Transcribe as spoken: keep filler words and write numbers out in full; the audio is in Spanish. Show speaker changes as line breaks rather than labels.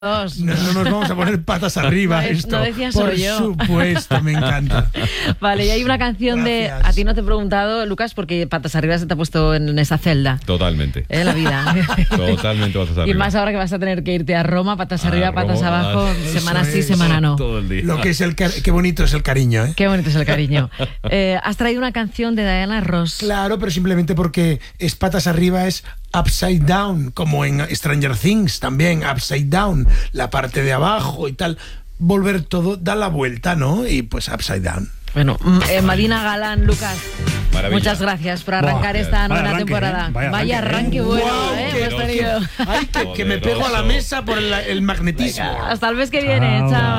Dos.
No, no nos vamos a poner patas arriba.
No,
esto.
no decía solo
Por
yo.
supuesto, me encanta.
Vale, y hay una canción
Gracias.
de... A ti no te he preguntado, Lucas, porque patas arriba se te ha puesto en esa celda.
Totalmente.
En la vida.
Totalmente patas arriba.
Y más ahora que vas a tener que irte a Roma, patas arriba,
A
patas
Roma,
abajo,
eso
semana sí,
es.
semana no.
Todo el día.
Lo que es el car- qué bonito es el cariño, ¿eh?
Qué bonito es el cariño. Eh, has traído una canción de Diana Ross.
Claro, pero simplemente porque es patas arriba, es upside down, como en Stranger Things también, upside down, la parte de abajo y tal. Volver todo, da la vuelta, ¿no? Y pues upside down.
Bueno, mm, eh, Madina Galán, Lucas,
Maravilla.
muchas gracias por arrancar
Buah,
esta
vaya
nueva
arranque,
temporada.
¿eh? Vaya
Vaya
arranque,
arranque
¿eh?
bueno,
Guau,
¿eh?
qué
Hemos tenido.
Ay, que, que me pego a la
Poderoso.
mesa por el, el magnetismo.
Hasta el mes que viene,
Chao.
chao.